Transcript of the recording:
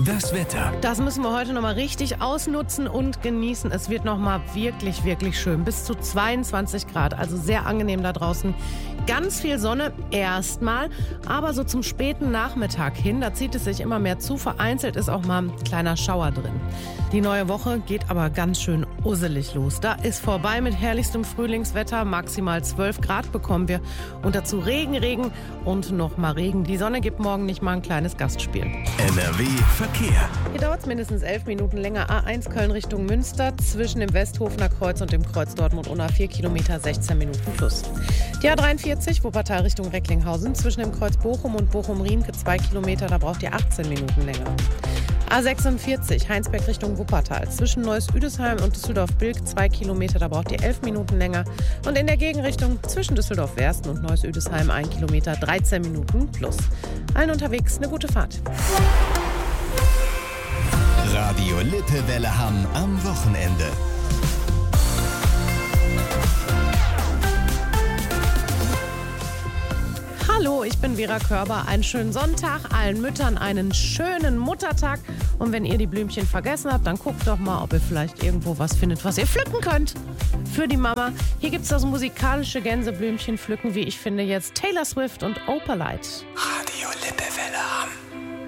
Das Wetter. Das müssen wir heute nochmal richtig ausnutzen und genießen. Es wird nochmal wirklich, wirklich schön. Bis zu 22 Grad, also sehr angenehm da draußen. Ganz viel Sonne erstmal, aber so zum späten Nachmittag hin, da zieht es sich immer mehr zu. Vereinzelt ist auch mal ein kleiner Schauer drin. Die neue Woche geht aber ganz schön usselig los. Da ist vorbei mit herrlichstem Frühlingswetter. Maximal 12 Grad bekommen wir. Und dazu Regen und nochmal Regen. Die Sonne gibt morgen nicht mal ein kleines Gastspiel. NRW Verkehr. Hier dauert es mindestens 11 Minuten länger. A1 Köln Richtung Münster zwischen dem Westhofener Kreuz und dem Kreuz Dortmund-Unna 4 Kilometer, 16 Minuten plus. Die A43 Wuppertal Richtung Recklinghausen zwischen dem Kreuz Bochum und Bochum-Riemke 2 Kilometer, da braucht ihr 18 Minuten länger. A46 Heinsberg Richtung Wuppertal zwischen Neuss-Üdesheim und Düsseldorf-Bilk 2 Kilometer, da braucht ihr 11 Minuten länger. Und in der Gegenrichtung zwischen Düsseldorf-Wersten und Neuss-Üdesheim 1 Kilometer, 13 Minuten plus. Allen unterwegs eine gute Fahrt. Radio Lippewelle Hamm am Wochenende. Hallo, ich bin Vera Körber. Einen schönen Sonntag, allen Müttern einen schönen Muttertag. Und wenn ihr die Blümchen vergessen habt, dann guckt doch mal, ob ihr vielleicht irgendwo was findet, was ihr pflücken könnt für die Mama. Hier gibt es das musikalische Gänseblümchen pflücken, wie ich finde jetzt Taylor Swift und Opalite. Radio Lippewelle Hamm.